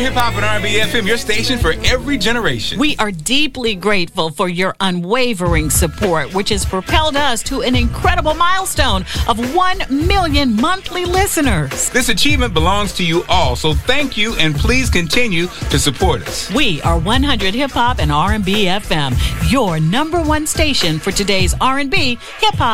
Hip Hop and R&B FM, your station for every generation. We are deeply grateful for your unwavering support, which has propelled us to an incredible milestone of 1 million monthly listeners. This achievement belongs to you all, so thank you, and please continue to support us. We are 100 Hip Hop and R&B FM, your #1 station for today's R&B, hip hop,